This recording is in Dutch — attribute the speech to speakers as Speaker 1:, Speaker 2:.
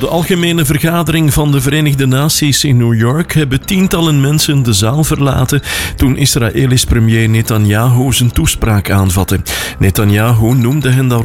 Speaker 1: de algemene vergadering van de Verenigde Naties in New York hebben tientallen mensen de zaal verlaten toen Israëlisch premier Netanyahu zijn toespraak aanvatte. Netanyahu noemde hen daarop